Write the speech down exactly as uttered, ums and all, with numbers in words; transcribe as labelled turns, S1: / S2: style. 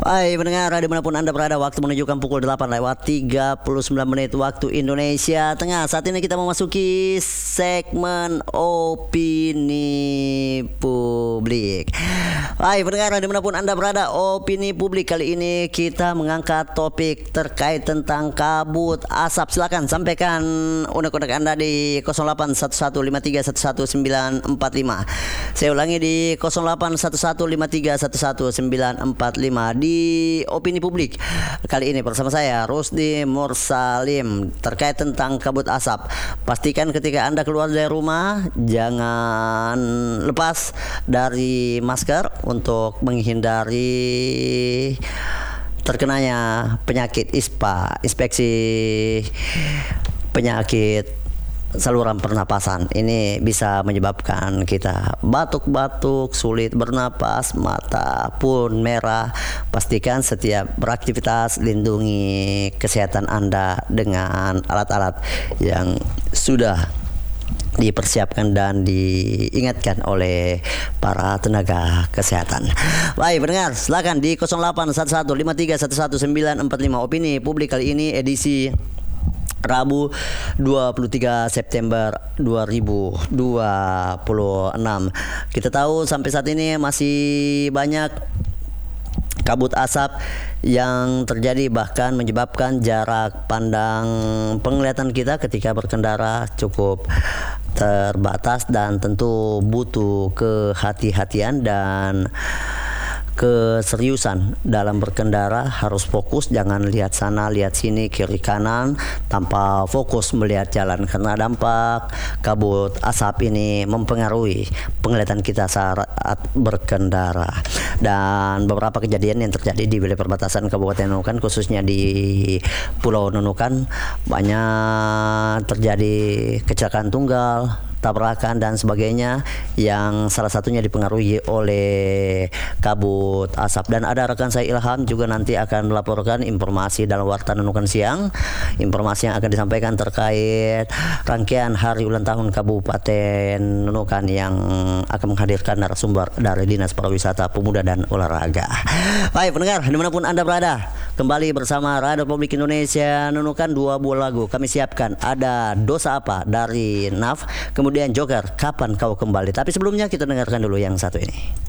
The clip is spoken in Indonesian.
S1: Hai pendengar, dimanapun Anda berada, waktu menunjukkan pukul delapan lewat tiga puluh sembilan menit waktu Indonesia Tengah. Saat ini kita memasuki segmen opini publik. Hai pendengar, dimanapun Anda berada, opini publik kali ini kita mengangkat topik terkait tentang kabut asap. Silakan sampaikan unek-unek Anda di nol delapan satu satu lima tiga satu satu sembilan empat lima. Saya ulangi di nol delapan satu satu lima tiga satu satu sembilan empat lima. Di opini publik kali ini bersama saya Rusdi Mursalim terkait tentang kabut asap. Pastikan ketika Anda keluar dari rumah jangan lepas dari masker untuk menghindari terkenanya penyakit I S P A, inspeksi penyakit saluran pernapasan. Ini bisa menyebabkan kita batuk-batuk, sulit bernapas, mata pun merah. Pastikan setiap beraktivitas lindungi kesehatan Anda dengan alat-alat yang sudah dipersiapkan dan diingatkan oleh para tenaga kesehatan. Baik pendengar, silakan di nol delapan satu satu lima tiga satu satu sembilan empat lima. Opini publik kali ini edisi Rabu dua puluh tiga September dua ribu dua puluh enam. Kita tahu sampai saat ini masih banyak kabut asap yang terjadi, bahkan menyebabkan jarak pandang penglihatan kita ketika berkendara cukup terbatas dan tentu butuh kehati-hatian dan keseriusan dalam berkendara. Harus fokus, jangan lihat sana lihat sini kiri kanan tanpa fokus melihat jalan, karena dampak kabut asap ini mempengaruhi penglihatan kita saat berkendara. Dan beberapa kejadian yang terjadi di wilayah perbatasan Kabupaten Nunukan, khususnya di Pulau Nunukan, banyak terjadi kecelakaan tunggal, tabrakan dan sebagainya yang salah satunya dipengaruhi oleh kabut asap. Dan ada rekan saya Ilham juga nanti akan melaporkan informasi dalam Warta Nunukan Siang, informasi yang akan disampaikan terkait rangkaian hari ulang tahun Kabupaten Nunukan yang akan menghadirkan narasumber dari Dinas Pariwisata, Pemuda dan Olahraga. Baik pendengar, dimanapun Anda berada, kembali bersama Radio Republik Indonesia Nunukan. Dua buah lagu kami siapkan, ada Dosa Apa dari N A F, kemudian Joker, Kapan Kau Kembali. Tapi sebelumnya kita dengarkan dulu yang satu ini.